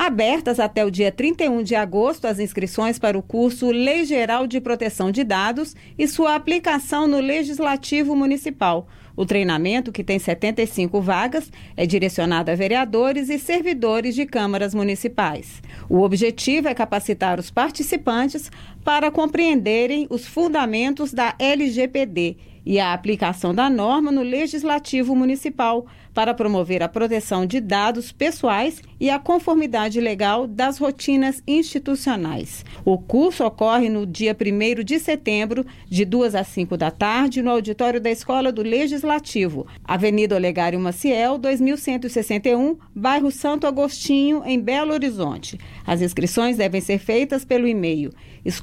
abertas até o dia 31 de agosto as inscrições para o curso Lei Geral de Proteção de Dados e sua aplicação no Legislativo Municipal. O treinamento, que tem 75 vagas, é direcionado a vereadores e servidores de câmaras municipais. O objetivo é capacitar os participantes para compreenderem os fundamentos da LGPD e a aplicação da norma no Legislativo Municipal para promover a proteção de dados pessoais e a conformidade legal das rotinas institucionais. O curso ocorre no dia 1º de setembro, de 2 às 5 da tarde, no auditório da Escola do Legislativo, Avenida Olegário Maciel, 2161, bairro Santo Agostinho, em Belo Horizonte. As inscrições devem ser feitas pelo e-mail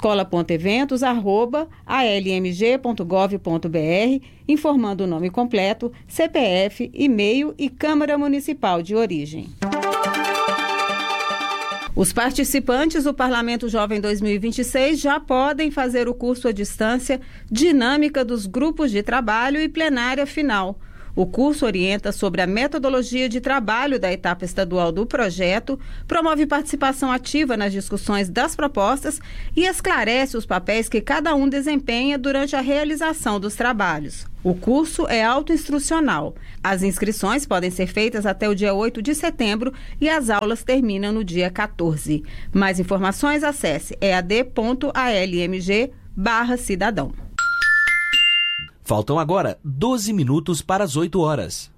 escola.eventos@almg.gov.br, informando o nome completo, CPF, e-mail e Câmara Municipal de origem. Os participantes do Parlamento Jovem 2026 já podem fazer o curso à distância Dinâmica dos Grupos de Trabalho e Plenária Final. O curso orienta sobre a metodologia de trabalho da etapa estadual do projeto, promove participação ativa nas discussões das propostas e esclarece os papéis que cada um desempenha durante a realização dos trabalhos. O curso é autoinstrucional. As inscrições podem ser feitas até o dia 8 de setembro e as aulas terminam no dia 14. Mais informações, acesse ead.almg/cidadão. Faltam agora 12 minutos para as 8 horas.